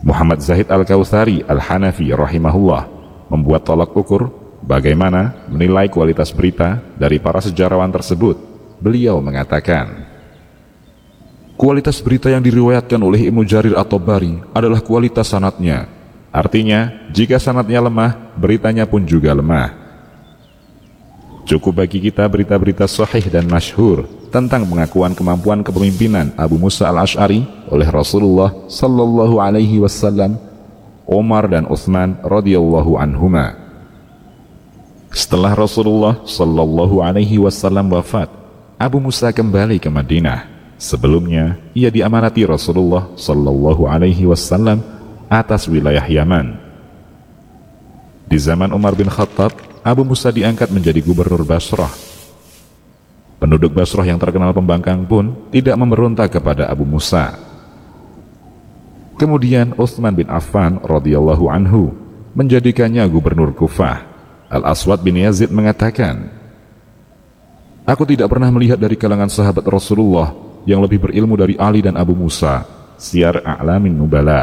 Muhammad Zahid Al-Kautsari Al-Hanafi rahimahullah membuat tolak ukur bagaimana menilai kualitas berita dari para sejarawan tersebut. Beliau mengatakan, kualitas berita yang diriwayatkan oleh Ibnu Jarir at-Tabari adalah kualitas sanadnya. Artinya, jika sanadnya lemah, beritanya pun juga lemah. Cukup bagi kita berita-berita sahih dan masyhur tentang pengakuan kemampuan kepemimpinan Abu Musa al-Asy'ari oleh Rasulullah sallallahu alaihi wasallam, Umar dan Utsman radhiyallahu anhuma. Setelah Rasulullah sallallahu alaihi wasallam wafat, Abu Musa kembali ke Madinah. Sebelumnya, ia diamanati Rasulullah sallallahu alaihi wasallam atas wilayah Yaman. Di zaman Umar bin Khattab, Abu Musa diangkat menjadi gubernur Basrah. Penduduk Basrah yang terkenal pembangkang pun tidak memberontak kepada Abu Musa. Kemudian Utsman bin Affan radhiyallahu anhu menjadikannya gubernur Kufah. Al-Aswad bin Yazid mengatakan, aku tidak pernah melihat dari kalangan sahabat Rasulullah yang lebih berilmu dari Ali dan Abu Musa. Syiar A'lamin Nubala.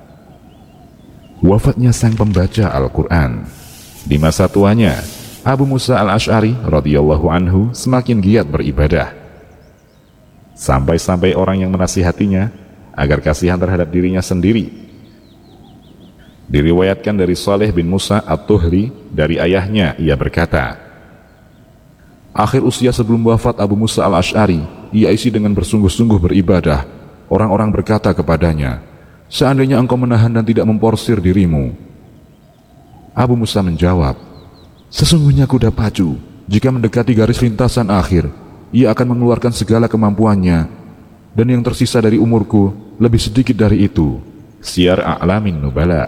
Wafatnya sang pembaca Al-Quran. Di masa tuanya, Abu Musa al-Asy'ari radhiyallahu anhu semakin giat beribadah. Sampai-sampai orang yang menasihatinya agar kasihan terhadap dirinya sendiri. Diriwayatkan dari Saleh bin Musa at-Tuhri dari ayahnya, ia berkata, akhir usia sebelum wafat Abu Musa al-Asy'ari, ia isi dengan bersungguh-sungguh beribadah. Orang-orang berkata kepadanya, seandainya engkau menahan dan tidak memporsir dirimu. Abu Musa menjawab, sesungguhnya kuda pacu, jika mendekati garis lintasan akhir, ia akan mengeluarkan segala kemampuannya, dan yang tersisa dari umurku lebih sedikit dari itu. Syiar A'lamin Nubala.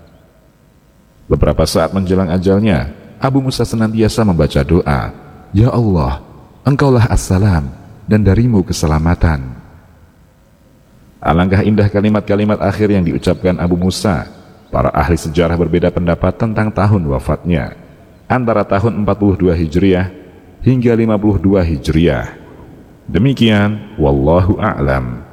Beberapa saat menjelang ajalnya, Abu Musa senantiasa membaca doa, ya Allah, engkaulah as-salam, dan darimu keselamatan. Alangkah indah kalimat-kalimat akhir yang diucapkan Abu Musa. Para ahli sejarah berbeda pendapat tentang tahun wafatnya, antara tahun 42 Hijriah hingga 52 Hijriah. Demikian, wallahu a'lam.